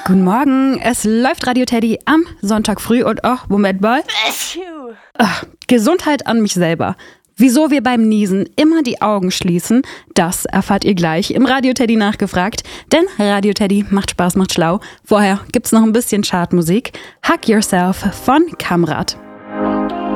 Guten Morgen, es läuft Radio Teddy am Sonntag früh und Moment mal. Gesundheit an mich selber. Wieso wir beim Niesen immer die Augen schließen, das erfahrt ihr gleich im Radio Teddy nachgefragt. Denn Radio Teddy macht Spaß, macht schlau. Vorher gibt's noch ein bisschen Chartmusik. Hug Yourself von Kamrat.